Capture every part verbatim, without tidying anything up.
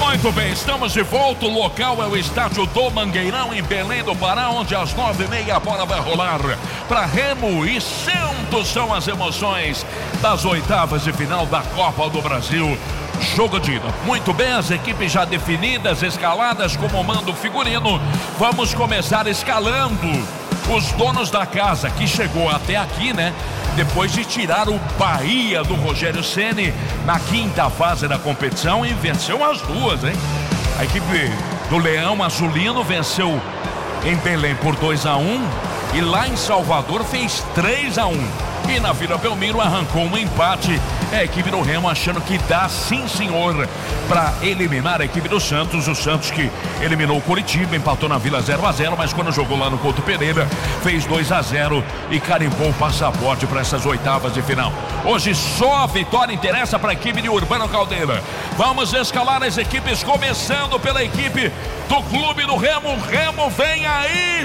Muito bem, estamos de volta. O local é o estádio do Mangueirão, em Belém do Pará, onde às nove e meia a bola vai rolar para Remo e Santos. São as emoções das oitavas de final da Copa do Brasil. Jogo de ida. Muito bem, as equipes já definidas, escaladas como manda o figurino. Vamos começar escalando os donos da casa, que chegou até aqui, né? Depois de tirar o Bahia do Rogério Ceni na quinta fase da competição e venceu as duas, hein? A equipe do Leão Azulino venceu em Belém por dois a um e lá em Salvador fez três a um. E na Vila Belmiro arrancou um empate. É a equipe do Remo achando que dá, sim senhor, para eliminar a equipe do Santos. O Santos que eliminou o Coritiba, empatou na Vila zero a zero, mas quando jogou lá no Couto Pereira fez dois a zero e carimbou o passaporte para essas oitavas de final. Hoje só a vitória interessa para a equipe de Urbano Caldeira. Vamos escalar as equipes, começando pela equipe do Clube do Remo. Remo, vem aí,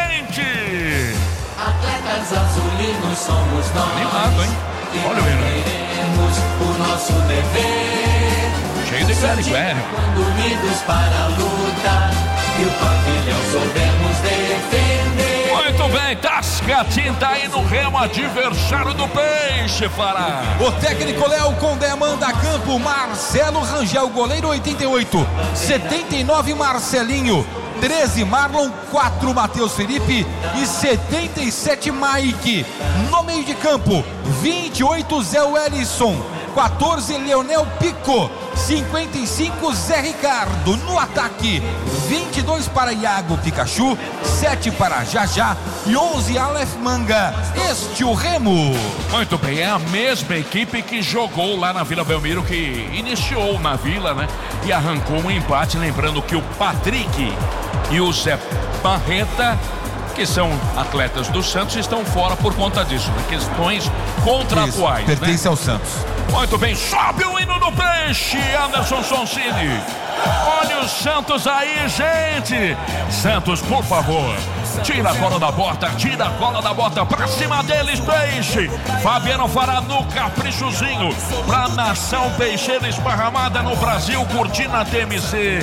gente! Atletas azulinos somos nós. Animado, hein? Olha o hino. Teremos o nosso dever. Cheio de clérigo, é. Quando unidos para a luta e o pavilhão soubermos defender. Muito bem, Tasca Tinta aí no Remo, adversário do Peixe, Fará. O técnico Léo Condé manda a campo. Marcelo Rangel, goleiro, oitenta e oito. setenta e nove, Marcelinho. treze, Marlon. quatro, Matheus Felipe. E setenta e sete, Mike. No meio de campo, vinte e oito, Zé Wellison. quatorze, Leonel Pico. cinquenta e cinco, Zé Ricardo. No ataque, vinte e dois para Iago Pikachu. sete para Jajá. E onze, Aleph Manga. Este o Remo. Muito bem, é a mesma equipe que jogou lá na Vila Belmiro, que iniciou na Vila, né? E arrancou um empate. Lembrando que o Patrick e o Zé Barreta, que são atletas do Santos, estão fora por conta disso, né? Questões contratuais. Isso, pertence, né? ao Santos. Muito bem, sobe o hino do Peixe, Anderson Sonsini. Olha o Santos aí, gente. Santos, por favor, tira a cola da bota, tira a cola da bota pra cima deles, Peixe. Fabiano Fará no caprichozinho pra nação peixeira esparramada no Brasil, curtindo a T M C.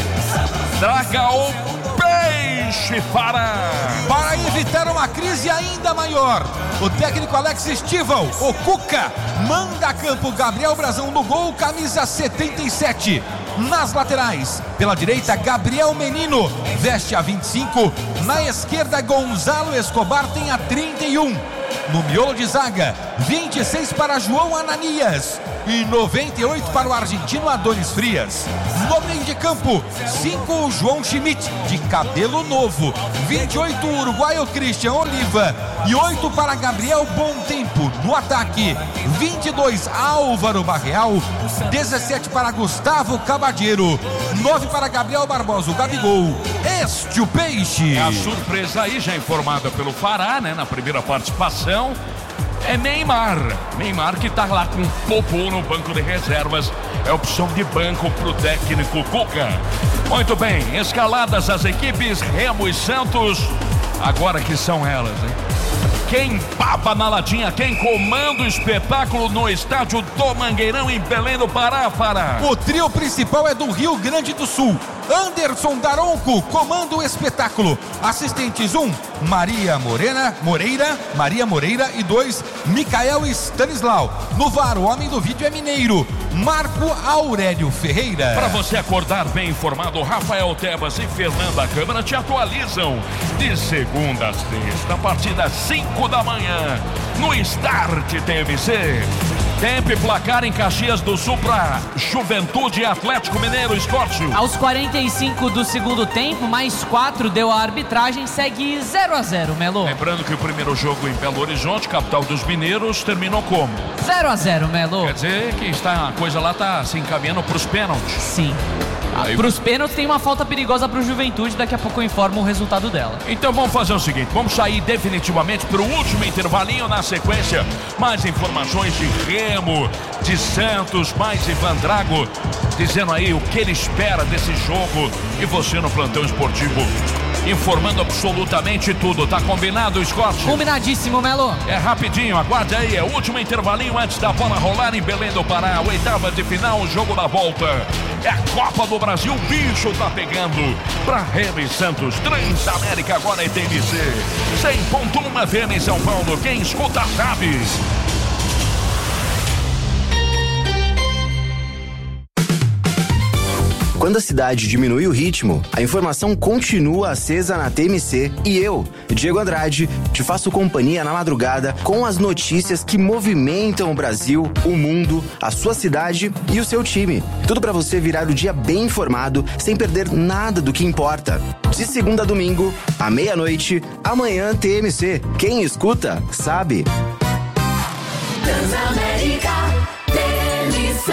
Traga o Peixe, Fará. Para evitar uma crise ainda maior, o técnico Alex Estival, o Cuca, manda a campo. Gabriel Brazão no gol, camisa setenta e sete. Nas laterais, pela direita, Gabriel Menino, veste a vinte e cinco. Na esquerda, Gonzalo Escobar tem a trinta e um. No miolo de zaga, vinte e seis para João Ananias e noventa e oito para o argentino Adonis Frias. No meio de campo, cinco, João Schmidt, de cabelo novo. vinte e oito, o uruguaio Christian Oliva. E oito para Gabriel Bom Tempo. No ataque, vinte e dois, Álvaro Barreal. dezessete para Gustavo Cabadeiro. nove para Gabriel Barbosa, o Gabigol. Este o Peixe. A surpresa aí, já informada pelo Fará, né, na primeira participação, é Neymar. Neymar que tá lá com Popô no banco de reservas. É opção de banco pro técnico Cuca. Muito bem, escaladas as equipes, Remo e Santos. Agora que são elas, hein? Quem papa na latinha, quem comanda o espetáculo no estádio do Mangueirão, em Belém do Pará, Fará? O trio principal é do Rio Grande do Sul. Anderson Daronco comanda o espetáculo. Assistentes um, Maria Morena, Moreira, Maria Moreira e dois, Micael Stanislau. No V A R, o homem do vídeo é mineiro, Marco Aurélio Ferreira. Para você acordar bem informado, Rafael Tebas e Fernanda Câmara te atualizam de segunda às sexta, a partir das cinco da manhã, no Start T M C. Tempo e placar em Caxias do Sul para Juventude e Atlético Mineiro, Escórcio. Aos quarenta e cinco do segundo tempo, mais quatro deu a arbitragem, segue zero a zero, Melo. Lembrando que o primeiro jogo em Belo Horizonte, capital dos mineiros, terminou como? zero a zero, Melo. Quer dizer que está, a coisa lá está se encaminhando para os pênaltis. Sim. Aí... Para os pênaltis tem uma falta perigosa para o Juventude, daqui a pouco eu informo o resultado dela. Então vamos fazer o seguinte, vamos sair definitivamente para o último intervalinho. Na sequência, mais informações de Remo, de Santos, mais Ivan Drago, dizendo aí o que ele espera desse jogo. E você no Plantão Esportivo, informando absolutamente tudo. Tá combinado, Scott? Combinadíssimo, Melo. É rapidinho, aguarde aí, é o último intervalinho antes da bola rolar em Belém do Pará. Oitava de final, o jogo da volta. É a Copa do Brasil, o bicho tá pegando. Pra Remy Santos, Transamérica agora é T M C. cem ponto um F M em São Paulo, quem escuta sabe. Quando a cidade diminui o ritmo, a informação continua acesa na T M C e eu, Diego Andrade, te faço companhia na madrugada com as notícias que movimentam o Brasil, o mundo, a sua cidade e o seu time. Tudo para você virar o dia bem informado, sem perder nada do que importa. De segunda a domingo, à meia-noite, amanhã T M C. Quem escuta, sabe. Transamérica T M C.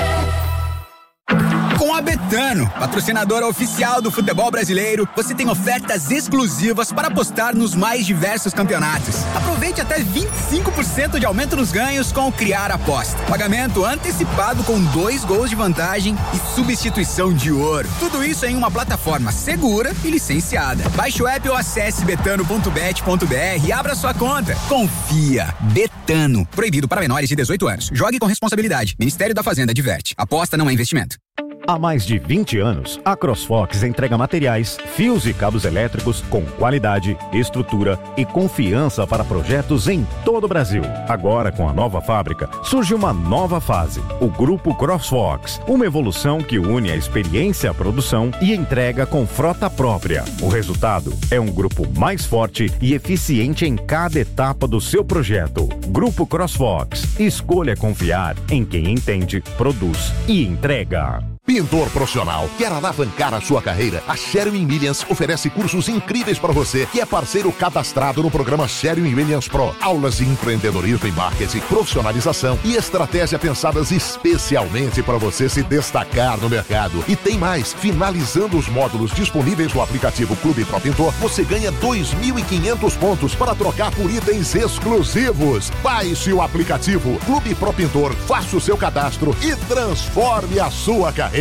Com a Betano, patrocinadora oficial do futebol brasileiro, você tem ofertas exclusivas para apostar nos mais diversos campeonatos. Aproveite até vinte e cinco por cento de aumento nos ganhos com o Criar Aposta. Pagamento antecipado com dois gols de vantagem e substituição de ouro. Tudo isso em uma plataforma segura e licenciada. Baixe o app ou acesse betano ponto bet ponto br e abra sua conta. Confia. Betano. Proibido para menores de dezoito anos. Jogue com responsabilidade. Ministério da Fazenda adverte. Aposta não é investimento. Há mais de vinte anos, a CrossFox entrega materiais, fios e cabos elétricos com qualidade, estrutura e confiança para projetos em todo o Brasil. Agora, com a nova fábrica, surge uma nova fase, o Grupo CrossFox, uma evolução que une a experiência à produção e entrega com frota própria. O resultado é um grupo mais forte e eficiente em cada etapa do seu projeto. Grupo CrossFox, escolha confiar em quem entende, produz e entrega. Pintor profissional, quer alavancar a sua carreira? A Sherwin Williams oferece cursos incríveis para você, que é parceiro cadastrado no programa Sherwin Williams Pro. Aulas de empreendedorismo e marketing, profissionalização e estratégia pensadas especialmente para você se destacar no mercado. E tem mais, finalizando os módulos disponíveis no aplicativo Clube Pro Pintor, você ganha dois mil e quinhentos pontos para trocar por itens exclusivos. Baixe o aplicativo Clube Pro Pintor, faça o seu cadastro e transforme a sua carreira.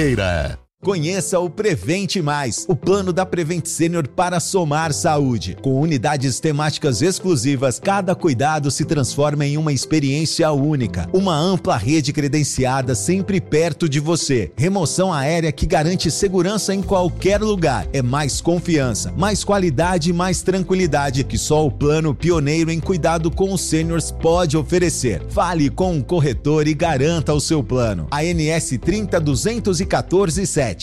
Conheça o Prevente Mais, o plano da Prevent Senior para somar saúde. Com unidades temáticas exclusivas, cada cuidado se transforma em uma experiência única. Uma ampla rede credenciada sempre perto de você. Remoção aérea que garante segurança em qualquer lugar. É mais confiança, mais qualidade e mais tranquilidade que só o plano pioneiro em cuidado com os seniors pode oferecer. Fale com um corretor e garanta o seu plano. A N S trinta duzentos e quatorze sete.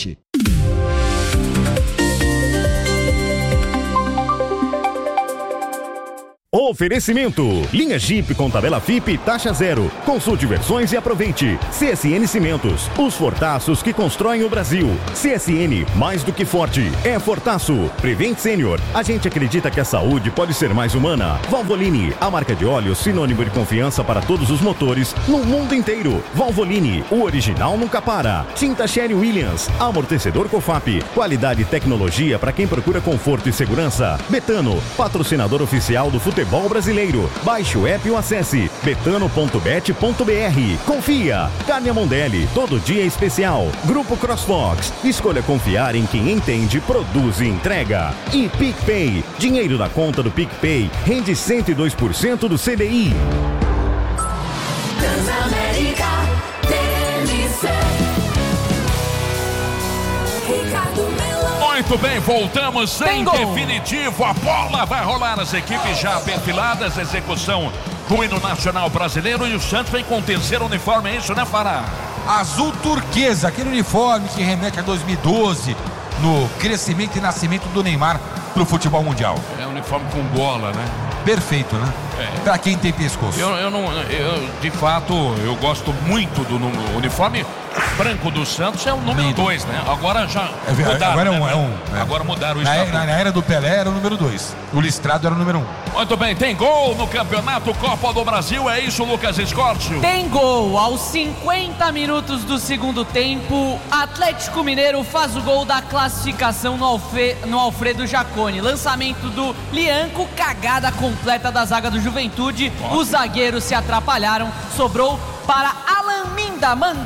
Oferecimento: linha Jeep com tabela F I P e taxa zero. Consulte versões e aproveite. C S N Cimentos, os fortaços que constroem o Brasil. C S N, mais do que forte, é fortaço. Prevent Senior, a gente acredita que a saúde pode ser mais humana. Valvoline, a marca de óleo sinônimo de confiança para todos os motores no mundo inteiro. Valvoline, o original nunca para. Tinta Sherwin Williams, amortecedor Cofap, qualidade e tecnologia para quem procura conforto e segurança. Betano, patrocinador oficial do futebol Futebol brasileiro. Baixe o app ou acesse betano ponto bet ponto br. Confia. Carne Mondelli, todo dia é especial. Grupo CrossFox. Escolha confiar em quem entende, produz e entrega. E PicPay. Dinheiro da conta do PicPay rende cento e dois por cento do C D I. Transamérica T M C. Ricardo Melão. Muito bem, voltamos Tem em gol. definitivo. A bola vai rolar, as equipes já perfiladas, execução do hino nacional brasileiro e o Santos vem com o terceiro uniforme, é isso, né, Fará? Azul turquesa, aquele uniforme que remete a dois mil e doze, no crescimento e nascimento do Neymar pro futebol mundial. É um uniforme com gola, né? Perfeito, né? É. Pra quem tem pescoço. Eu, eu não, eu, de fato, eu gosto muito do número, uniforme branco do Santos, é o número dois, né? Agora já É, mudaram, agora é um, né? é um, é. Agora mudaram o Na, estatuto. na, na era do Pelé era o número dois. O listrado era o número um. Muito bem, tem gol no Campeonato Copa do Brasil, é isso, Lucas Escórcio? Tem gol aos cinquenta minutos do segundo tempo. Atlético Mineiro faz o gol da classificação no, Alfe, no Alfredo Jaconi. Lançamento do Lianco, cagada completa da zaga do Juventude. Os zagueiros se atrapalharam, sobrou para Alan Minda mandar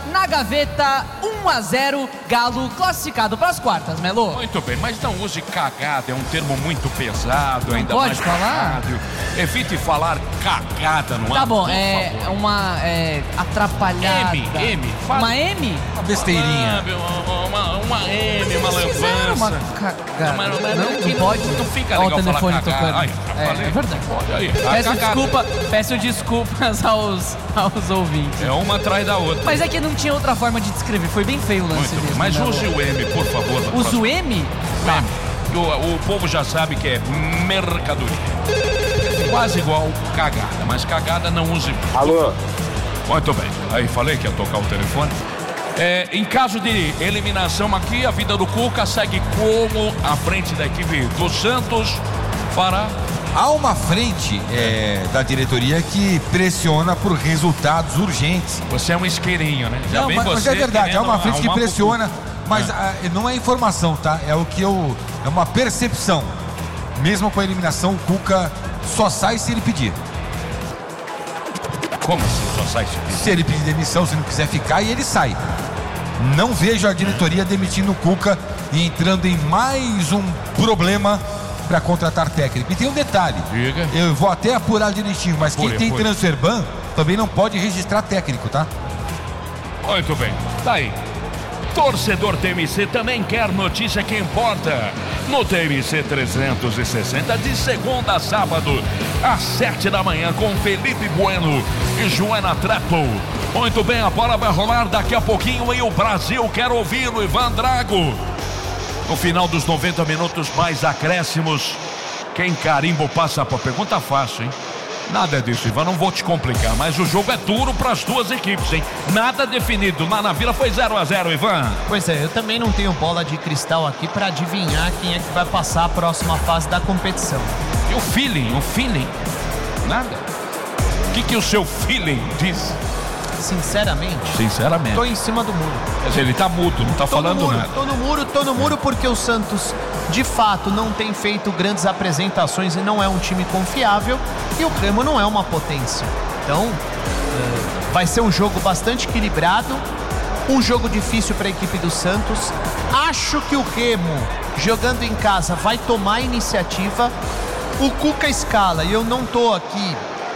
na gaveta, um a zero, Galo classificado para as quartas, Melo. Muito bem, mas não use cagada, é um termo muito pesado, não ainda pode mais falar? rádio. Evite falar cagada no ar. Tá bom, por é favor. uma é, atrapalhada. M, M. Fala. Uma M? Uma besteirinha. Uma, uma, uma M, uma Fizeram uma lambança. cagada. Não, não, não, não, não pode. Não fica Ó, legal o telefone falar cagada. tocando. Ai, é, falei, é verdade. Pode, aí. Peço, A desculpa, peço desculpas aos, aos ouvintes. É uma atrás da outra. Mas é que não tinha outra forma de descrever. Foi bem feio o lance Muito mesmo. bem. Mas né, use Lu? o M, por favor. da Use próxima. o M? O Tá. M. O, o povo já sabe que é mercadoria. Quase igual cagada, mas cagada não use. Alô? Muito bem. Aí falei que ia tocar o telefone. É, em caso de eliminação aqui, a vida do Cuca segue como à frente da equipe do Santos para... Há uma frente é, da diretoria que pressiona por resultados urgentes. Você é um isqueirinho, né? Já Não, vem mas, mas você é verdade, há uma frente que arrumar pro pressiona, Cuca. mas É. ah, não é informação, tá? É o que eu. É uma percepção. Mesmo com a eliminação, o Cuca só sai se ele pedir. Como assim só sai se pedir? Se ele pedir demissão, se não quiser ficar, e ele sai. Não vejo a diretoria demitindo o Cuca e entrando em mais um problema para contratar técnico. E tem um detalhe. Diga. Eu vou até apurar direitinho, mas Apure, quem tem apure. transfer ban também não pode registrar técnico, tá? Muito bem, tá aí. Torcedor T M C também quer notícia que importa. No T M C trezentos e sessenta, de segunda a sábado, às sete da manhã, com Felipe Bueno e Joana Treppo. Muito bem, a bola vai rolar daqui a pouquinho e o Brasil quer ouvi-lo, Ivan Drago. No final dos noventa minutos, mais acréscimos. Quem carimba o passaporte? Pergunta fácil, hein? Nada disso, Ivan, não vou te complicar, mas o jogo é duro para as duas equipes, hein? Nada definido, lá na Vila foi zero a zero, Ivan. Pois é, eu também não tenho bola de cristal aqui para adivinhar quem é que vai passar a próxima fase da competição. E o feeling, o feeling? Nada. O que, que o seu feeling diz? Sinceramente, Sinceramente. tô em cima do muro. Quer dizer, ele tá mudo, não tá Tô falando no muro, nada. Tô no muro, tô no muro porque o Santos, de fato, não tem feito grandes apresentações e não é um time confiável. E o Remo não é uma potência. Então, eh, vai ser um jogo bastante equilibrado. Um jogo difícil para a equipe do Santos. Acho que o Remo, jogando em casa, vai tomar a iniciativa. O Cuca escala, e eu não tô aqui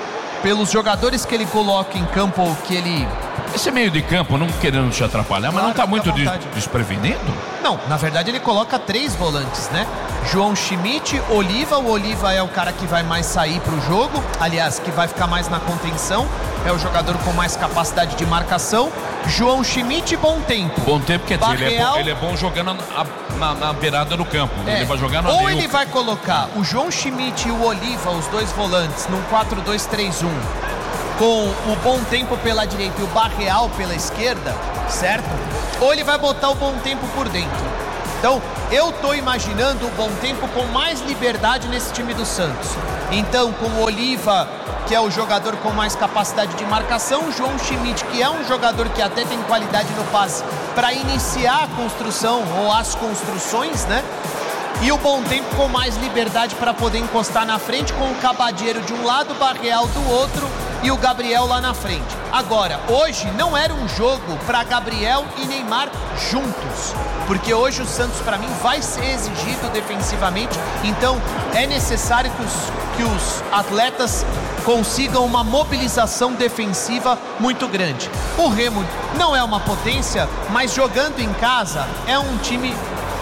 pelos jogadores que ele coloca em campo ou que ele... Esse meio de campo, não querendo te atrapalhar, mas Claro, não tá fica muito à des- vontade. desprevenido? Não, na verdade ele coloca três volantes, né? João Schmidt, Oliva. O Oliva é o cara que vai mais sair pro jogo. Aliás, que vai ficar mais na contenção. É o jogador com mais capacidade de marcação. João Schmidt, bom tempo. Bom tempo, quer dizer, ele é, Barreal. bom, ele é bom jogando na, na- na beirada do campo. É. Ele vai jogar no Ou meio. ele vai colocar o João Schmidt e o Oliva, os dois volantes, num quatro dois três um, com o bom tempo pela direita e o Barreal pela esquerda, certo? Ou ele vai botar o bom tempo por dentro. Então, eu tô imaginando o bom tempo com mais liberdade nesse time do Santos. Então, com o Oliva, que é o jogador com mais capacidade de marcação, o João Schmidt, que é um jogador que até tem qualidade no passe para iniciar a construção ou as construções, né? E o bom tempo com mais liberdade para poder encostar na frente, com o Cabadeiro de um lado, o Barreal do outro e o Gabriel lá na frente. Agora, hoje não era um jogo para Gabriel e Neymar juntos, porque hoje o Santos, para mim, vai ser exigido defensivamente, então é necessário que os, que os atletas consigam uma mobilização defensiva muito grande. O Remo não é uma potência, mas jogando em casa é um time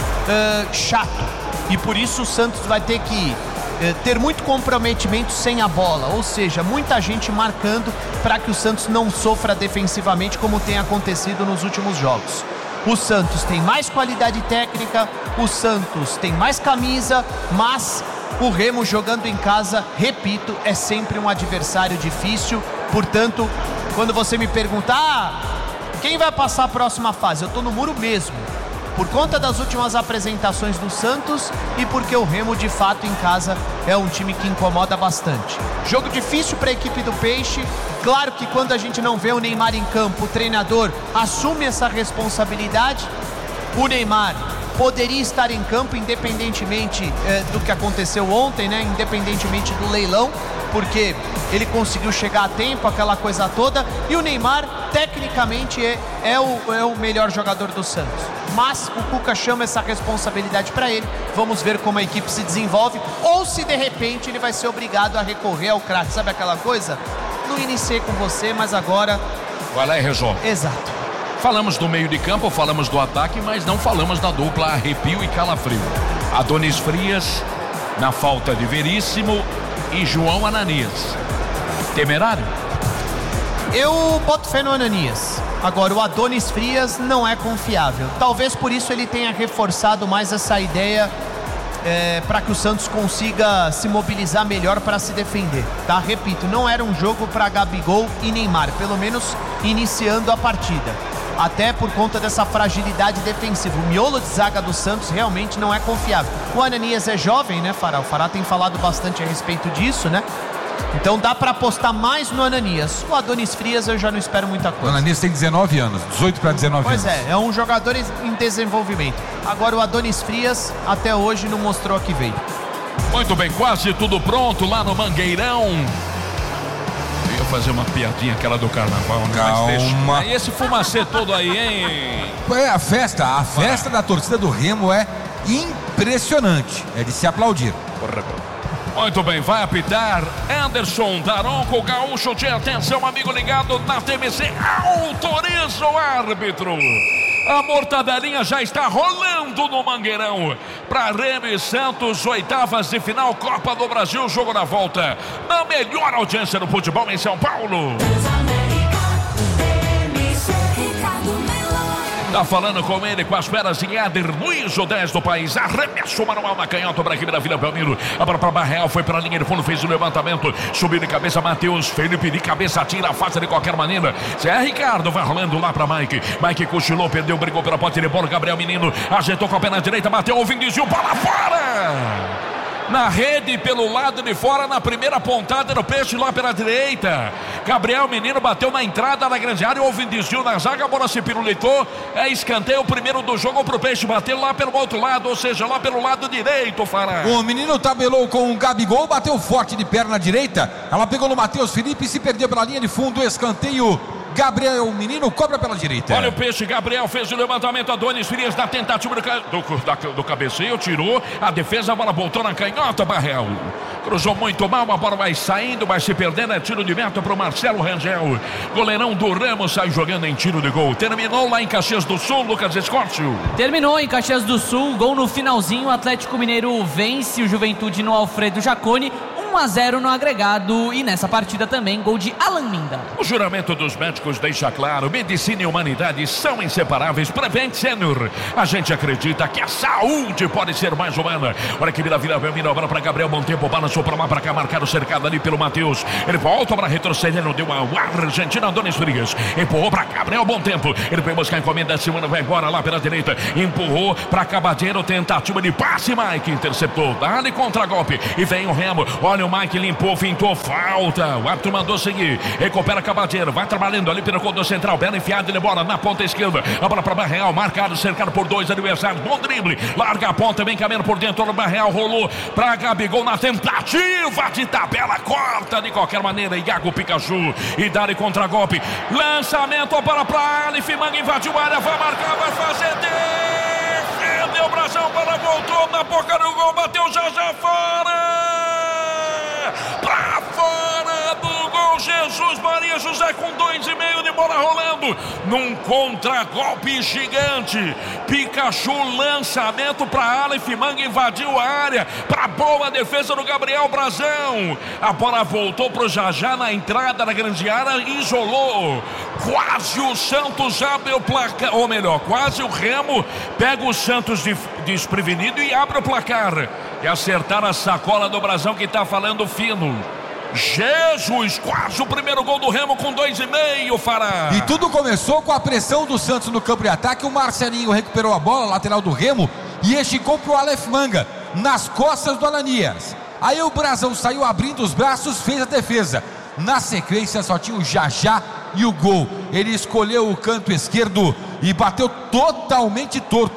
uh, chato. E por isso o Santos vai ter que eh, ter muito comprometimento sem a bola, ou seja, muita gente marcando para que o Santos não sofra defensivamente como tem acontecido nos últimos jogos. O Santos tem mais qualidade técnica, o Santos tem mais camisa, mas o Remo jogando em casa, repito, é sempre um adversário difícil. Portanto, quando você me perguntar, ah, quem vai passar a próxima fase? Eu tô no muro mesmo. Por conta das últimas apresentações do Santos e porque o Remo, de fato, em casa é um time que incomoda bastante. Jogo difícil para a equipe do Peixe. Claro que quando a gente não vê o Neymar em campo, o treinador assume essa responsabilidade. O Neymar poderia estar em campo independentemente eh, do que aconteceu ontem, né? Independentemente do leilão, porque ele conseguiu chegar a tempo, aquela coisa toda. E o Neymar tecnicamente é, é, o, é o melhor jogador do Santos. Mas o Cuca chama essa responsabilidade para ele. Vamos ver como a equipe se desenvolve. Ou se de repente ele vai ser obrigado a recorrer ao craque. Sabe aquela coisa? Não iniciei com você, mas agora... Vai lá e resolve. Exato. Falamos do meio de campo, falamos do ataque, mas não falamos da dupla arrepio e calafrio. Adonis Frias, na falta de Veríssimo, e João Ananias. Temerário? Eu boto fé no Ananias. Agora, o Adonis Frias não é confiável. Talvez por isso ele tenha reforçado mais essa ideia é, para que o Santos consiga se mobilizar melhor para se defender, tá? Repito, não era um jogo para Gabigol e Neymar, pelo menos iniciando a partida. Até por conta dessa fragilidade defensiva. O miolo de zaga do Santos realmente não é confiável. O Ananias é jovem, né, Fará? O Fará tem falado bastante a respeito disso, né? Então dá para apostar mais no Ananias. O Adonis Frias eu já não espero muita coisa. O Ananias tem dezenove anos, dezoito para dezenove pois anos. Pois é, é um jogador em desenvolvimento. Agora o Adonis Frias até hoje não mostrou a que veio. Muito bem, quase tudo pronto lá no Mangueirão. Eu ia fazer uma piadinha aquela do carnaval, né? Calma. E esse fumacê todo aí, hein? É, a festa, a festa ah. da torcida do Remo é impressionante. É de se aplaudir. Muito bem, vai apitar Anderson Daronco, gaúcho de atenção, amigo ligado na T M C, autoriza o árbitro. A mortadelinha já está rolando no Mangueirão. Para Remo e Santos, oitavas de final, Copa do Brasil, jogo na volta. Na melhor audiência do futebol em São Paulo. Tá falando com ele, com as feras de Éder Luiz, o dez do país. Arremesso manual na canhota para a equipe da Vila Belmiro. A bola para Barreal, foi para a linha de fundo, fez o levantamento. Subiu de cabeça, Matheus Felipe de cabeça, tira a face de qualquer maneira. Zé Ricardo vai rolando lá para Mike. Mike cochilou, perdeu, brigou pela pote de bola. Gabriel Menino ajeitou com a perna direita, bateu, o Vinicius, bola fora! Na rede, pelo lado de fora, na primeira pontada do Peixe lá pela direita. Gabriel Menino bateu na entrada da grande área, houve desvio na zaga, a bola se pirulitou. É escanteio, o primeiro do jogo pro Peixe, bateu lá pelo outro lado, ou seja, lá pelo lado direito, Fará. O menino tabelou com o Gabigol, bateu forte de perna direita. Ela pegou no Matheus Felipe e se perdeu pela linha de fundo, escanteio. Gabriel Menino cobra pela direita. Olha o Peixe, Gabriel fez o levantamento, Adonis Frias na tentativa do, do, da, do cabeceio, tirou a defesa, a bola voltou na canhota, Barreal cruzou muito mal, a bola vai saindo, vai se perdendo, é tiro de meta para o Marcelo Rangel. Goleirão do Ramos sai jogando em tiro de gol. Terminou lá em Caxias do Sul, Lucas Escórcio. Terminou em Caxias do Sul, gol no finalzinho, o Atlético Mineiro vence o Juventude no Alfredo Jaconi. um a zero no agregado e nessa partida também gol de Alan Minda. O juramento dos médicos deixa claro, medicina e humanidade são inseparáveis. Prevent Senior, a gente acredita que a saúde pode ser mais humana. Olha que vira Vila Belmiro, bola para Gabriel, bom tempo, balançou para lá, para cá, marcado, cercado ali pelo Matheus. Ele volta para retroceder, não deu uma Argentina, Adonis Frias, empurrou para Gabriel, bom tempo, ele foi buscar a encomenda, Simona vai embora lá pela direita, empurrou para Cabadeiro, tentativa de passe, Mike interceptou, dá-lhe contra-golpe e vem o Remo, olha o Mike limpou, fintou, falta, o árbitro mandou seguir, recupera Cabadeiro, vai trabalhando ali pelo corredor central, bela enfiada de bola na ponta esquerda, a bola para Barreal, marcado, cercado por dois adversários, bom drible, larga a ponta, vem caminhando por dentro, o Barreal rolou para Gabigol na tentativa de tabela, corta de qualquer maneira, Iago Pikachu e dá-lhe contra-golpe, lançamento para para Aleph Manga, invadiu a área, vai marcar, vai fazer, defendeu o Brasil, a bola voltou na boca do gol, bateu já já fora! Pra fora do gol, Jesus Maria José com dois e meio de bola rolando, num contra-golpe gigante, Pikachu, lançamento para Aleph Manga, invadiu a área, para boa defesa do Gabriel Brazão, a bola voltou pro Jajá na entrada da grande área, isolou, quase o Santos abre o placar, ou melhor, quase o Remo pega o Santos de, desprevenido e abre o placar, e acertar a sacola do Brazão que tá falando fino. Jesus, quase o primeiro gol do Remo com dois e meio, Fará. E tudo começou com a pressão do Santos no campo de ataque. O Marcelinho recuperou a bola, lateral do Remo, e esticou pro Aleph Manga, nas costas do Ananias. Aí o Brazão saiu abrindo os braços, fez a defesa. Na sequência só tinha o Jajá e o gol. Ele escolheu o canto esquerdo e bateu totalmente torto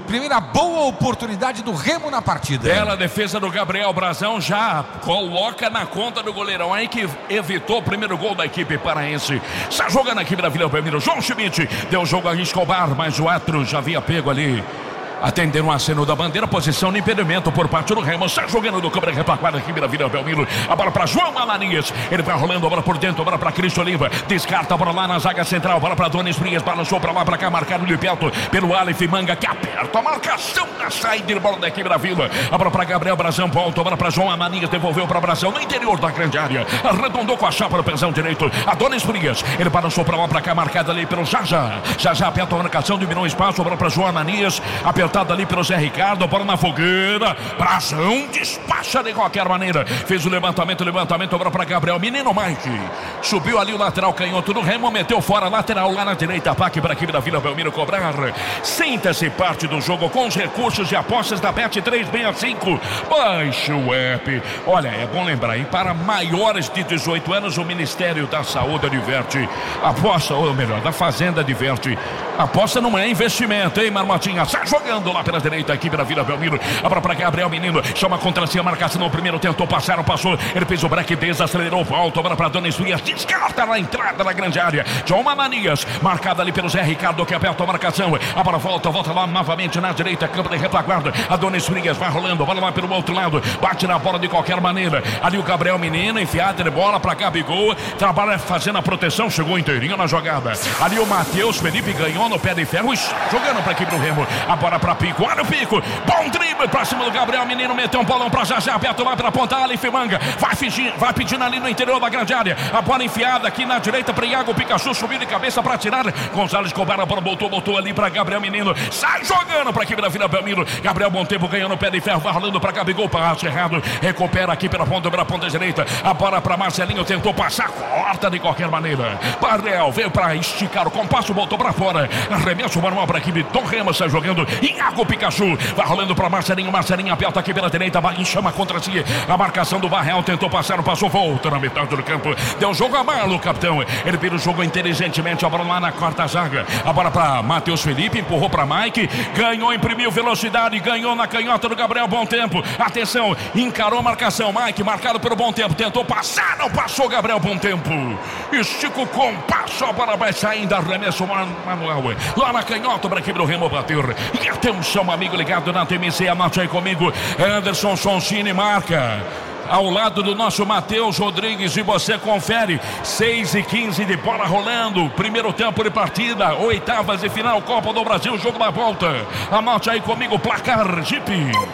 Primeira boa oportunidade do Remo na partida. Bela defesa do Gabriel Brazão, já coloca na conta do goleirão aí que evitou o primeiro gol da equipe paraense. Está jogando aqui na Vila Belmiro. João Schmidt deu jogo a Escobar, mas o Atro já havia pego ali. Atenderam um aceno da bandeira, posição de impedimento por parte do Remo. Está jogando do câmera retaguarda aqui na Vila Belmiro. A bola para João Ananias. Ele vai rolando a bola por dentro, a bola para Cristo Oliva. Descarta a bola lá na zaga central. Bola para Donis Frias. Balançou para lá, para cá. Marcado de perto pelo Aleph Manga, que aperta a marcação na saída de bola da equipe da Vila. A bola para Gabriel Brazão. Volta a bola para João Ananias. Devolveu para Brazão no interior da grande área. Arredondou com a chapa no pezão direito. A Donis Frias. Ele balançou para lá, para cá. Marcado ali pelo Jaja. Jaja aperta a marcação, diminuiu o espaço. A bola para João Ananias. Apertado ali pelo Zé Ricardo, bola na fogueira, Brazão despacha de qualquer maneira, fez o levantamento, levantamento, agora para Gabriel, menino Mike, subiu ali o lateral canhoto do Remo, meteu fora, lateral lá na direita, ataque para a equipe da Vila Belmiro cobrar. Sinta-se parte do jogo com os recursos de apostas da Bet trezentos e sessenta e cinco, baixe o app. Olha, é bom lembrar, hein? Para maiores de dezoito anos, o Ministério da Saúde adverte, aposta, ou melhor, da Fazenda adverte, aposta não é investimento, hein, Marmotinha? Está jogando lá pela direita, aqui pela Vila Belmiro, abra para Gabriel Menino, chama contra si a marcação no primeiro, tentou passar, não passou, ele fez o break, desacelerou, volta, abra para Dona Esfrias, descarta na entrada da grande área, João Ananias, marcada ali pelo Zé Ricardo, que aperta a marcação, a bola volta, volta lá novamente na direita, campo de retaguarda, a Dona Esfrias vai rolando, a bola lá pelo outro lado, bate na bola de qualquer maneira, ali o Gabriel Menino, enfiada de bola para Gabigol, trabalha fazendo a proteção, chegou inteirinho na jogada, ali o Matheus Felipe ganhou no pé de ferro, jogando para aqui pro Remo, a bola para Pico, olha o Pico, bom drible pra cima do Gabriel Menino, meteu um bolão pra Jajá, aberto lá pela ponta, Aleph Manga, vai, fingir, vai pedindo ali no interior da grande área, a bola enfiada aqui na direita pra Iago Pikachu, subiu de cabeça pra tirar, Gonzalez Escobar, a bola botou, botou ali pra Gabriel Menino, sai jogando pra equipe da Vila Belmiro, Gabriel Bom Tempo ganhou no pé de ferro, vai rolando pra Gabigol, passe errado, recupera aqui pela ponta, pela ponta direita, a bola pra Marcelinho, tentou passar, corta de qualquer maneira, Bardel veio pra esticar o compasso, botou pra fora, arremesso manual pra equipe do Remo, sai jogando, Iago Pikachu, vai rolando para Marcelinho, Marcelinho aperta aqui pela direita, vai e chama contra si a marcação do Barreal, tentou passar, não passou, volta na metade do campo, deu jogo a malo, capitão, ele vira o jogo inteligentemente, a bola lá na quarta zaga, a bola para Matheus Felipe, empurrou para Mike, ganhou, imprimiu velocidade, ganhou na canhota do Gabriel Bom Tempo, atenção, encarou a marcação, Mike, marcado pelo Bom Tempo, tentou passar, não passou, Gabriel Bom Tempo, estica o compasso, a bola vai saindo, arremesso manual, lá na canhota para a equipe do Remo bater, e atenção, amigo ligado na T M C, anote aí comigo, Anderson Sonsini marca ao lado do nosso Matheus Rodrigues e você confere, seis e quinze de bola rolando, primeiro tempo de partida, oitavas de final, Copa do Brasil, jogo da volta, anote aí comigo, placar Jeep.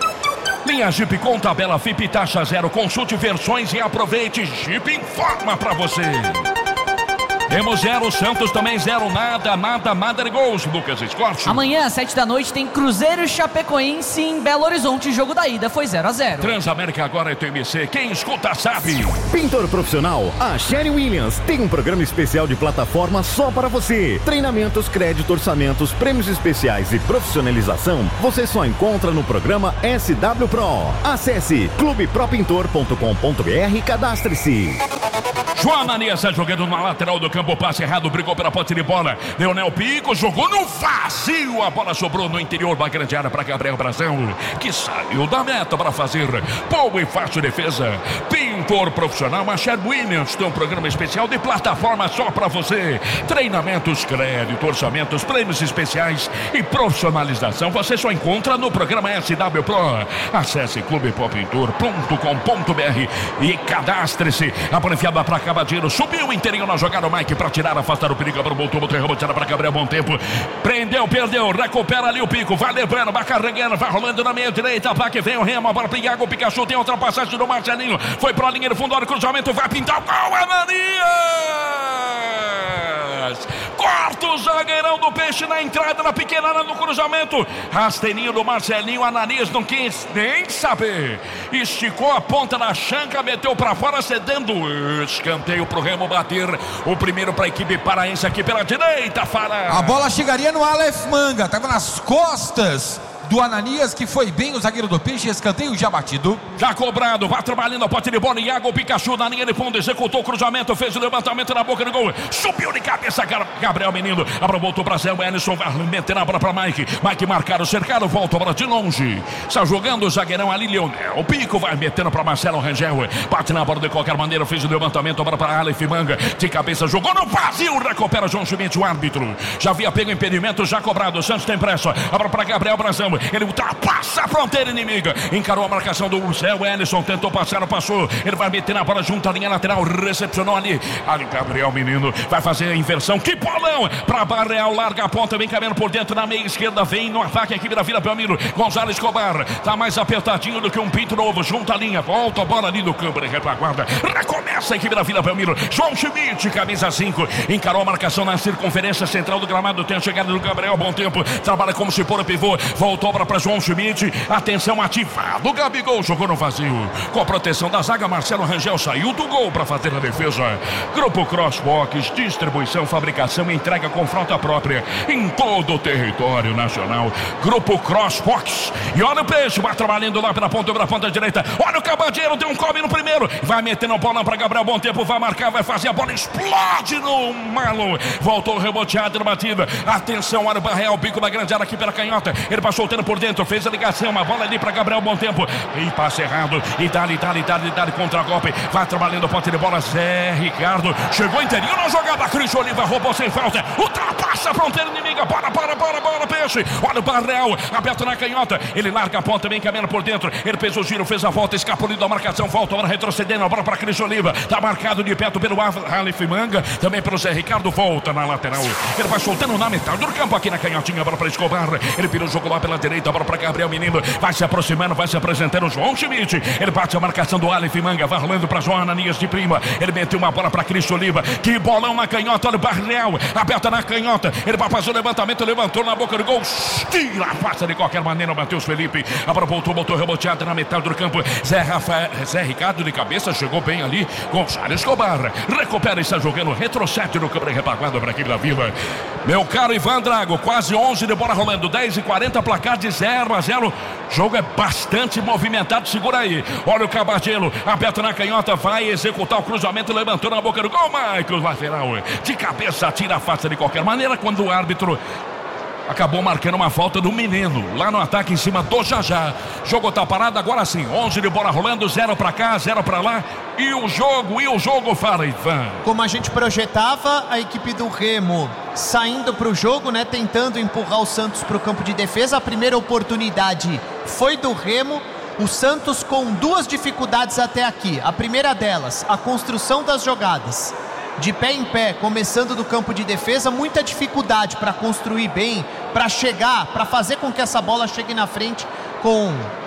Linha Jeep com tabela F I P taxa zero, consulte versões e aproveite, Jeep informa pra você. Temos zero, Santos também zero, nada, nada, nada de gols, Lucas Escorte. Amanhã, às sete da noite, tem Cruzeiro e Chapecoense em Belo Horizonte, jogo da ida foi zero a zero. Transamérica agora é T M C, quem escuta sabe. Pintor profissional, a Sherry Williams tem um programa especial de plataforma só para você. Treinamentos, crédito, orçamentos, prêmios especiais e profissionalização, você só encontra no programa S W Pro. Acesse clube pro pintor ponto com ponto br e cadastre-se. João Ananias jogando na lateral do campo, passe errado, brigou pela posse de bola, Leonel Pico jogou no vazio, a bola sobrou no interior da grande área para Gabriel Brazão, que saiu da meta para fazer boa e fácil defesa. Pintor profissional, a Sherry Williams tem um programa especial de plataforma só para você, treinamentos, crédito, orçamentos, prêmios especiais e profissionalização, você só encontra no programa S W Pro. Acesse clube pro pintor ponto com ponto br e cadastre-se. A bola enfiada para Cavadinho, subiu o inteirinho na jogada, o Mike para tirar, afastar o perigo, para o Bolton, botou reboteada para Gabriel Bom Tempo, prendeu, perdeu, recupera ali o Pico, vai levando, vai carregando, vai rolando na meia direita, para que vem o Remo, a bola para Iago Pikachu, tem outra passagem do Marcelinho, foi para a linha de fundo, olha o cruzamento, vai pintar o gol, Ananias! Corta o zagueirão do Peixe na entrada, na pequena área no cruzamento, rasteirinho do Marcelinho, Ananias não quis nem saber, esticou a ponta da chanca, meteu para fora, cedendo escanteio pro Remo bater, o primeiro para a equipe paraense aqui pela direita, Fara. A bola chegaria no Aleph Manga, estava nas costas do Ananias, que foi bem o zagueiro do Peixe. Escanteio já batido. Já cobrado, vai trabalhando a pote de bola. Iago Pikachu na linha de fundo, executou o cruzamento, fez o levantamento na boca do gol. Subiu de cabeça, Gabriel Menino. A bola voltou para Zé Wellison, vai meter a bola para Mike. Mike marcado, cercado, volta a bola de longe. Está jogando o zagueirão ali, Leonel. O Pico vai metendo para Marcelo Rangel. Bate na bola de qualquer maneira, fez o levantamento, a bola para Aleph Manga. De cabeça, jogou no vazio, recupera João Schmidt, o árbitro. Já havia pego impedimento, já cobrado. O Santos tem pressa. A bola para Gabriel Brazão. Ele ultrapassa a fronteira inimiga. Encarou a marcação do Zé Wellison, tentou passar, passou. Ele vai meter na bola junto à linha lateral, recepcionou ali. Ali Gabriel Menino vai fazer a inversão. Que bolão para Barreal, larga a ponta, vem caminhando por dentro na meia esquerda, vem no ataque aqui da Vila Belmiro. Gonzalo Escobar tá mais apertadinho do que um pinto novo, junto à linha, volta a bola ali no campo de retaguarda. Recomeça a equipe da Vila Belmiro. João Schmidt, camisa cinco, encarou a marcação na circunferência central do gramado. Tem a chegada do Gabriel, bom tempo, trabalha como se for o pivô, voltou para João Schmidt. Atenção, ativado. O Gabigol jogou no vazio. Com a proteção da zaga, Marcelo Rangel saiu do gol para fazer a defesa. Grupo Crossbox, distribuição, fabricação e entrega com frota própria em todo o território nacional. Grupo Crossbox. E olha o Peixe, vai trabalhando lá pela ponta, pela ponta direita. Olha o Cabadeiro, deu um cobre no primeiro. Vai metendo a bola para Gabriel, bom tempo, vai marcar, vai fazer a bola, explode no Marlon. Voltou reboteado na batida. Atenção, olha o Barreal, bico da grande área aqui pela canhota. Ele passou o tempo por dentro, fez a ligação, uma bola ali para Gabriel, bom tempo. E passe errado. E dali, dali, dali, dali, contra golpe. Vai trabalhando a ponte de bola, Zé Ricardo. Chegou interior na jogada, Cris Oliva roubou sem falta. Ultrapassa a fronteira inimiga. Bora, bora, bora, bora, Peixe. Olha o Barreal, aberto na canhota. Ele larga a ponta, vem caminhando por dentro. Ele fez o giro, fez a volta, escapuliu da marcação. Volta, agora retrocedendo, a bola para Cris Oliva. Tá marcado de perto pelo Aleph Manga. Também pelo Zé Ricardo, volta na lateral. Ele vai soltando na metade do campo aqui na canhotinha. A bola para Escobar. Ele virou o jogo lá pela direita. A bola para Gabriel Menino. Vai se aproximando, vai se apresentando o João Schmidt. Ele bate a marcação do Aleph Manga. Vai rolando para João Ananias de prima. Ele meteu uma bola para Cris Oliva. Que bolão na canhota. Olha o Barreal. Aberta na canhota. Ele vai fazer o levantamento. Levantou na boca do gol. Tira a passa de qualquer maneira. Matheus Felipe. A bola voltou, botou reboteada na metade do campo. Zé, Rafael, Zé Ricardo de cabeça. Chegou bem ali. Gonçalo Escobar. Recupera e está jogando. Retrocede no campo de repaguada para a equipe da Vila. Meu caro Ivan Drago. Quase onze de bola rolando. dez e quarenta. Placar de zero a zero. Jogo é bastante movimentado. Segura aí. Olha o Cabadelo. Aberto na canhota. Vai executar o cruzamento. Levantou na boca do gol. Michael lateral. De cabeça. Tira a face de qualquer maneira. Quando o árbitro acabou marcando uma falta do Menino lá no ataque em cima do Jajá. Jogo tá parado, agora sim. onze de bola rolando, zero pra cá, zero pra lá. E o jogo, e o jogo, fala, Ivan. Como a gente projetava, a equipe do Remo saindo pro jogo, né? Tentando empurrar o Santos pro campo de defesa. A primeira oportunidade foi do Remo. O Santos com duas dificuldades até aqui. A primeira delas, a construção das jogadas. De pé em pé, começando do campo de defesa, muita dificuldade para construir bem, para chegar, para fazer com que essa bola chegue na frente com,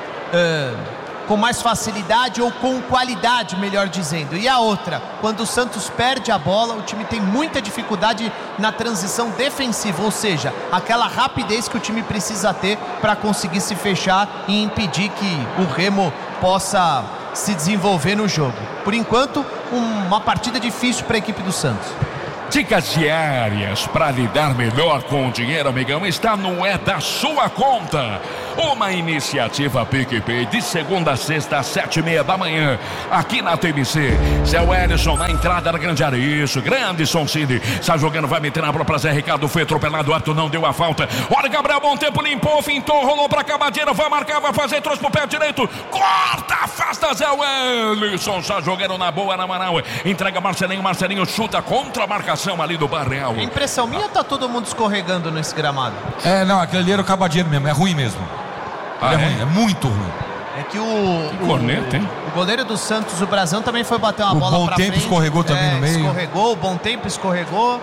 uh, com mais facilidade ou com qualidade, melhor dizendo. E a outra, quando o Santos perde a bola, o time tem muita dificuldade na transição defensiva, ou seja, aquela rapidez que o time precisa ter para conseguir se fechar e impedir que o Remo possa se desenvolver no jogo. Por enquanto, uma partida difícil para a equipe do Santos. Dicas diárias para lidar melhor com o dinheiro, amigão, está no É da Sua Conta. Uma iniciativa PicPay de segunda a sexta às sete e meia da manhã, aqui na T M C. Zé Wellison na entrada da grande área. Isso, grande Son Cine. Está jogando, vai meter na bola para Zé Ricardo. Foi atropelado, o Arthur não deu a falta. Olha, Gabriel, bom tempo, limpou, fintou, rolou para Cabadeiro. Vai marcar, vai fazer, trouxe pro pé direito. Corta, afasta Zé Wellison. Está jogando na boa, na Manaus. Entrega Marcelinho, Marcelinho chuta contra a marcação ali do Barreal. Impressão minha, tá todo mundo escorregando nesse gramado. É, não, aquele ali era o Cabadeiro mesmo, é ruim mesmo. Ah, é, é ruim, é muito ruim. É que o, que corneta, hein? o goleiro do Santos, o Brazão, também foi bater uma o bola pra frente. O Bom Tempo escorregou também é, no meio. Escorregou, o Bom Tempo escorregou.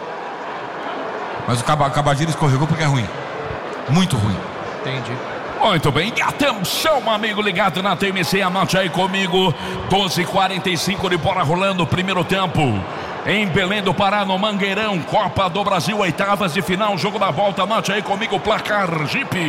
Mas o Cabadeiro escorregou porque é ruim. Muito ruim. Entendi. Muito bem, e atenção, amigo ligado na T M C, anote aí comigo. doze e quarenta e cinco de bola rolando, primeiro tempo. Em Belém do Pará, no Mangueirão, Copa do Brasil, oitavas de final, jogo da volta. Anote aí comigo, placar Jeep.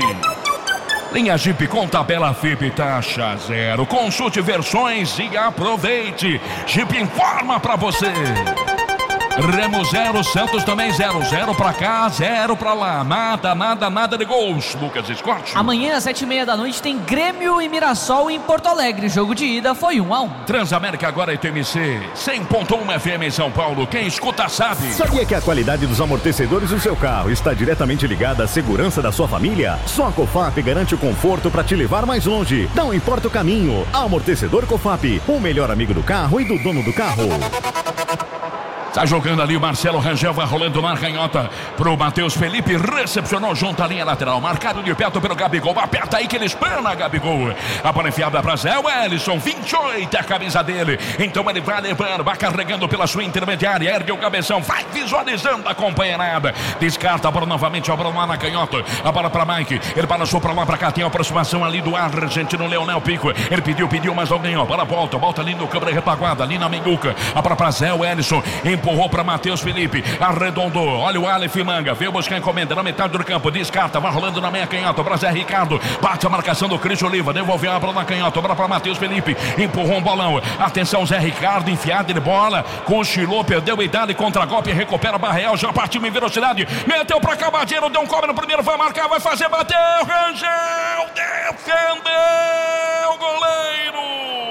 Linha Jeep com tabela F I P, taxa zero. Consulte versões e aproveite. Jeep informa pra você. Remo zero, Santos também zero. Zero pra cá, zero pra lá. Nada, nada, nada de gols. Lucas Scott. Amanhã, às sete e meia da noite, tem Grêmio e Mirassol em Porto Alegre. Jogo de ida foi um a um. Transamérica agora é T M C cem ponto um F M em São Paulo. Quem escuta sabe. Sabia que a qualidade dos amortecedores do seu carro está diretamente ligada à segurança da sua família? Só a Cofap garante o conforto para te levar mais longe. Não importa o caminho. Amortecedor Cofap, o melhor amigo do carro e do dono do carro. Tá jogando ali o Marcelo Rangel, vai rolando na canhota pro Matheus Felipe, recepcionou junto à linha lateral, marcado de perto pelo Gabigol, aperta aí que ele espana, Gabigol. A bola enfiada pra Zé Wellison, vinte e oito é a camisa dele, então ele vai levando, vai carregando pela sua intermediária, ergue o cabeção, vai visualizando a companheirada, descarta a bola novamente, a bola lá na canhota, a bola pra Mike, ele balançou pra lá, pra cá, tem a aproximação ali do argentino Leonel Pico, ele pediu, pediu, mas não ganhou, a bola volta, volta ali no câmara repaguada, ali na Menguca, a bola pra Zé Wellison, empurrou para Matheus Felipe, arredondou, olha o Aleph Manga, veio buscar encomenda na metade do campo, descarta, vai rolando na meia canhota, para Zé Ricardo, bate a marcação do Cris Oliva, devolveu a bola na canhota, bola para Matheus Felipe, empurrou um bolão, atenção Zé Ricardo, enfiada de bola, cochilou, perdeu e dá contra-golpe, recupera Barreal, já partiu em velocidade, meteu para Cabadeiro, deu um cobre no primeiro, vai marcar, vai fazer, bateu, Rangel, defendeu, goleiro!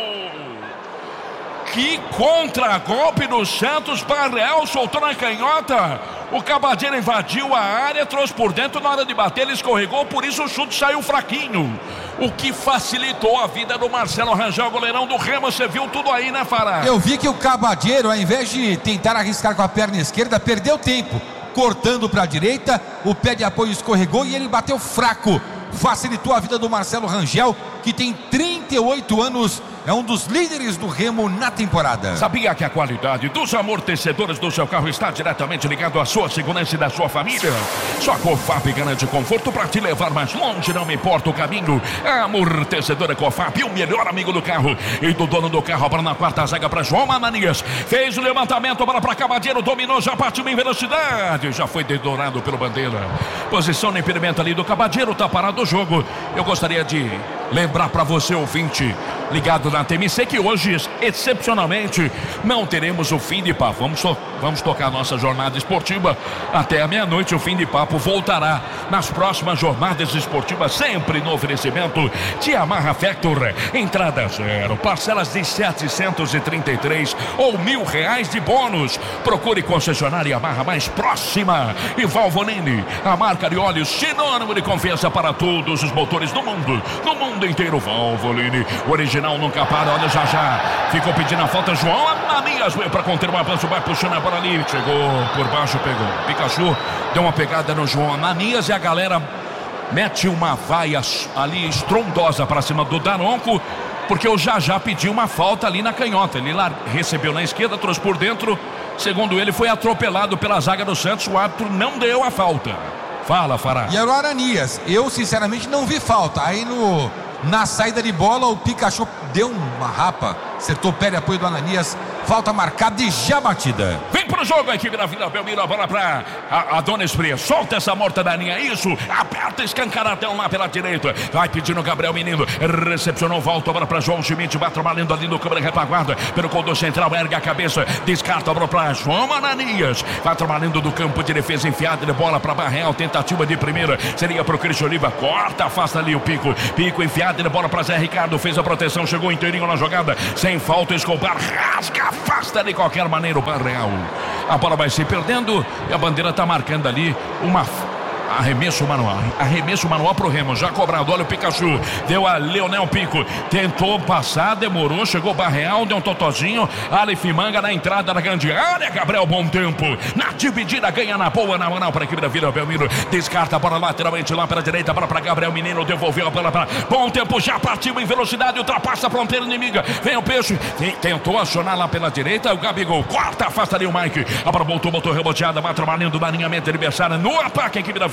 Que contra-golpe do Santos, Barreal soltou na canhota, o Cabadeiro invadiu a área, trouxe por dentro, na hora de bater ele escorregou, por isso o chute saiu fraquinho, o que facilitou a vida do Marcelo Rangel, goleirão do Remo. Você viu tudo aí, né, Fará? Eu vi que o Cabadeiro, ao invés de tentar arriscar com a perna esquerda, perdeu tempo, cortando para a direita, o pé de apoio escorregou e ele bateu fraco, facilitou a vida do Marcelo Rangel, que tem trinta e oito anos, é um dos líderes do Remo na temporada. Sabia que a qualidade dos amortecedores do seu carro está diretamente ligado à sua segurança e da sua família? Só a Cofap garante conforto para te levar mais longe, não importa o caminho. A amortecedora Cofap, o melhor amigo do carro e do dono do carro. Para na quarta zaga para João Ananias, fez o levantamento, bola para Cabadeiro, dominou, já partiu em velocidade, já foi dedurado pelo Bandeira. Posição no impedimento ali do Cabadeiro, tá parado o jogo. Eu gostaria de lembrar para você, ouvinte, ligado na T M C, que hoje, excepcionalmente, não teremos o fim de papo. Vamos, to vamos tocar a nossa jornada esportiva até a meia-noite. O fim de papo voltará nas próximas jornadas esportivas, sempre no oferecimento de Yamaha Factor. Entrada zero, parcelas de setecentos e trinta e três ou mil reais de bônus. Procure concessionária Yamaha mais próxima. E Valvoline, a marca de óleos sinônimo de confiança para todos os motores do mundo. No mundo inteiro, Valvoline, o original nunca para. Olha, já já ficou pedindo a falta. João Ananias veio para conter o avanço, vai puxando a bola ali, chegou por baixo, pegou Pikachu, deu uma pegada no João Ananias e a galera mete uma vaia ali estrondosa para cima do Daronco, porque o Jajá pediu uma falta ali na canhota. Ele lá recebeu na esquerda, trouxe por dentro, segundo ele foi atropelado pela zaga do Santos, o árbitro não deu a falta. Fala, Fará. E era o Ananias, eu sinceramente não vi falta, aí no na saída de bola o Pikachu deu uma rapa, acertou o pé de apoio do Ananias, falta marcada e já batida. Vem pro jogo a equipe da Vila Belmiro, a bola pra a, a Dona Esfria, solta essa morta da linha, isso, aperta, escancaradão lá pela direita, vai pedindo o Gabriel Menino, recepcionou, volta a bola pra João Schmidt, vai trabalhando ali no câmera retaguarda, pelo condor central, ergue a cabeça, descarta a bola pra João Ananias, vai trabalhando do campo de defesa, enfiada de bola pra Barreal, tentativa de primeira, seria pro Cristian Oliva, corta, afasta ali o Pico, Pico enfiado de bola para Zé Ricardo, fez a proteção, chegou inteirinho na jogada, sem falta, Escobar rasga, afasta de qualquer maneira o Barreal. A bola vai se perdendo e a Bandeira está marcando ali uma arremesso manual, arremesso manual pro Remo, já cobrado, olha o Pikachu, deu a Leonel Pico, tentou passar, demorou, chegou Barreal, deu um totozinho, Aleph Manga na entrada da grande área, Gabriel, bom tempo, na dividida, ganha na boa, na mão para a equipe da Vila Belmiro, descarta a bola lateralmente lá pela direita, bola para Gabriel Menino, devolveu a bola para, bom tempo, já partiu em velocidade, ultrapassa a fronteira inimiga, vem o Peixe, tentou acionar lá pela direita, o Gabigol, corta, afasta ali o Mike, a bola voltou, botou reboteada, vai trabalhando na alinhamento adversário, no ataque a equipe da Vila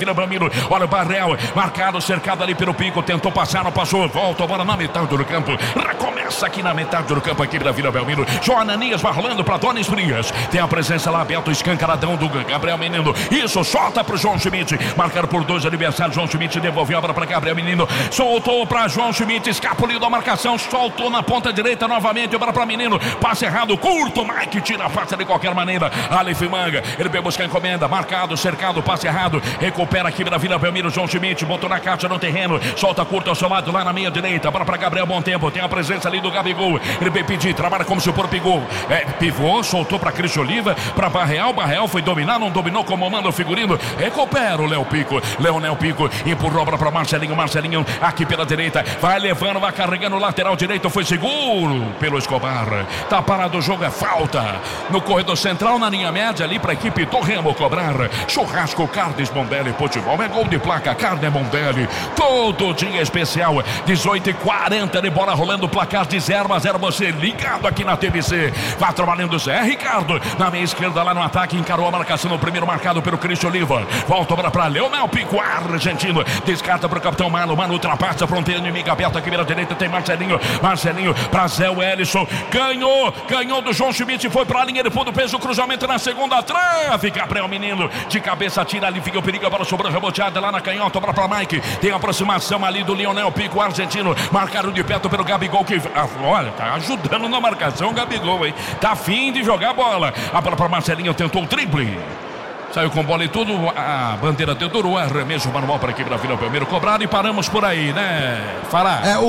Vila Belmiro. Olha o Barrel, marcado, cercado ali pelo Pico, tentou passar, não passou, volta agora na metade do campo, recomeça aqui na metade do campo aqui da Vila Belmiro. João Ananias vai rolando para Donis Frias, tem a presença lá aberto, escancaradão do Gabriel Menino, isso, solta pro João Schmidt, marcado por dois adversários. João Schmidt devolveu a bola para Gabriel Menino, soltou para João Schmidt, escapuliu da marcação, soltou na ponta direita novamente, bola para Menino, passe errado, curto, Mike tira a faca de qualquer maneira. Aleph Manga, ele veio buscar a encomenda, marcado, cercado, passe errado, recupera aqui da Vila Belmiro. João Schmidt botou na caixa no terreno, solta curto ao seu lado lá na meia direita, bola para Gabriel Bom Tempo, tem a presença ali do Gabigol, ele veio pedir, trabalha como se for pivô, é, pivô, soltou para Cristian Oliva, para Barreal, Barreal foi dominar, não dominou como manda o figurino, recupera o Léo Pico, Leonel Pico, empurrou para Marcelinho, Marcelinho aqui pela direita, vai levando, vai carregando o lateral direito, foi seguro pelo Escobar, tá parado o jogo, é falta no corredor central, na linha média ali para a equipe do Remo cobrar. Churrasco Carnes Bombelli Futebol, é gol de placa, Carne Bombelli, todo dia especial, dezoito e quarenta de bola rolando, placar de zero a zero, você ligado aqui na T V C, vai trabalhando o Zé Ricardo, na meia esquerda lá no ataque, encarou a marcação no primeiro, marcado pelo Cristian Oliva, volta para Leonel Pico, argentino, descarta para o capitão Mano, Mano ultrapassa a fronteira inimiga aberta aqui pela direita, tem Marcelinho, Marcelinho para Zé Wellison, ganhou, ganhou do João Schmidt, foi para a linha de fundo, fez o cruzamento na segunda trave, Gabriel Menino, de cabeça tira ali, fica o perigo, a bola sobrou reboteada lá na canhota, para para Mike, tem a aproximação ali do Leonel Pico, argentino, marcado de perto pelo Gabigol, que, ah, olha, tá ajudando na marcação o Gabigol, hein, tá afim de jogar a bola, a bola para Marcelinho, tentou o drible, saiu com bola e tudo, a bandeira dedurou, arremesso manual para a equipe da Vila Belmiro, cobrado e paramos por aí, né, Fará? É,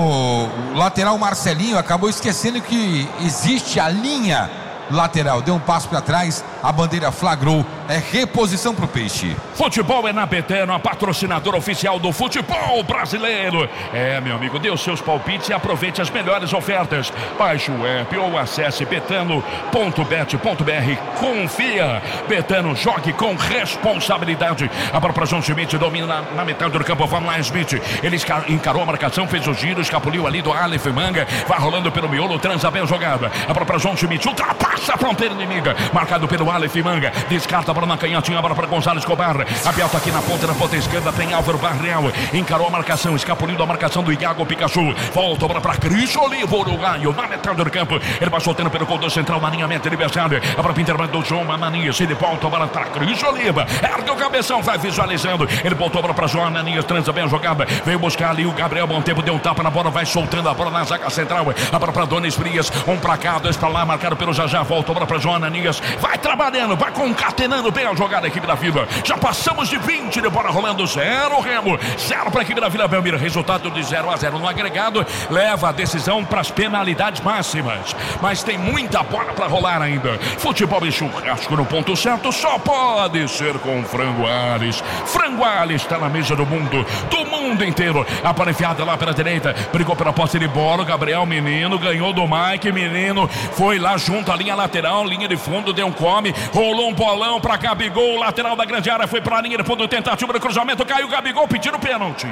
o lateral Marcelinho acabou esquecendo que existe a linha lateral, deu um passo para trás, a bandeira flagrou, é reposição pro Peixe. Futebol é na Betano, a patrocinadora oficial do futebol brasileiro. É, meu amigo, dê os seus palpites e aproveite as melhores ofertas. Baixe o app ou acesse betano ponto bet ponto br. Confia. Betano, jogue com responsabilidade. A própria João Schmidt domina na, na metade do campo. Vamos lá, Smith. Ele encarou a marcação, fez o giro, escapuliu ali do Aleph Manga. Vai rolando pelo miolo, transa bem a jogada. A própria João Schmidt ultrapassa a fronteira inimiga. Marcado pelo Aleph Manga. Descarta a bola na canhotinha, a bola para Gonzalo Escobar. Aberto aqui na ponta, na ponta esquerda, tem Álvaro Barrel. Encarou a marcação, escapuliu da marcação do Iago Pikachu. Volta a bola para Cristian Oliva, uruguaio, na metade do campo. Ele vai soltando pelo corredor central, na linha meta, adversário. A própria intervento do João Ananias. Ele volta a bola para Cristian Oliva. Ergue o cabeção, vai visualizando. Ele voltou a bola para João Ananias, transa bem a jogada. Veio buscar ali o Gabriel Bom Tempo, deu um tapa na bola, vai soltando a bola na zaga central. A bola para Donis Frias, um para cá, dois para lá, marcado pelo Jajá. Volta a bola para João Ananias. Vai trabalhando, vai concatenando bem a jogada da equipe da Vila. Já passamos de vinte de bola rolando, zero Remo, zero para a equipe da Vila Belmiro. Resultado de zero a zero no agregado, leva a decisão para as penalidades máximas. Mas tem muita bola para rolar ainda. Futebol e churrasco no ponto certo só pode ser com Frango Ares. Frango Ares está na mesa do mundo, do mundo inteiro. A bola enfiada lá pela direita, brigou pela posse de bola. Gabriel Menino ganhou do Mike. Menino foi lá junto à linha lateral, linha de fundo, deu um come, rolou um bolão para Gabigol, lateral da grande área, foi para a linha de fundo, tentativa de cruzamento, caiu o Gabigol, pedindo pênalti.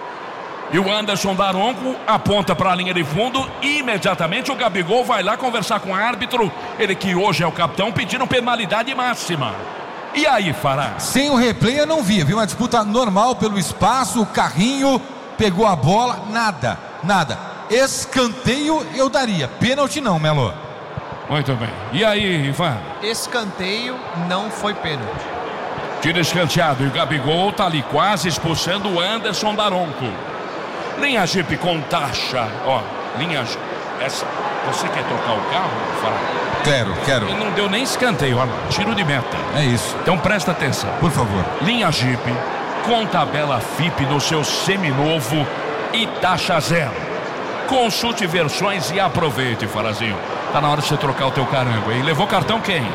E o Anderson Daronco aponta para a linha de fundo. Imediatamente o Gabigol vai lá conversar com o árbitro, ele que hoje é o capitão, pedindo penalidade máxima. E aí, Fará? Sem o replay eu não vi, viu uma disputa normal pelo espaço, o carrinho pegou a bola, nada, nada. Escanteio eu daria, pênalti não, Melo. Muito bem. E aí, Ivan? Escanteio não foi pênalti. Tiro escanteado e o Gabigol tá ali quase expulsando o Anderson Daronco. Linha Jeep com taxa, ó, linha Jeep. Essa, você quer trocar o carro? Fala. Quero, quero. Ele não deu nem escanteio, olha lá, tiro de meta. É isso. Então presta atenção. Por favor. Linha Jeep com tabela F I P no seu seminovo e taxa zero. Consulte versões e aproveite, Farazinho. Tá na hora de você trocar o teu carango, hein? Levou cartão quem?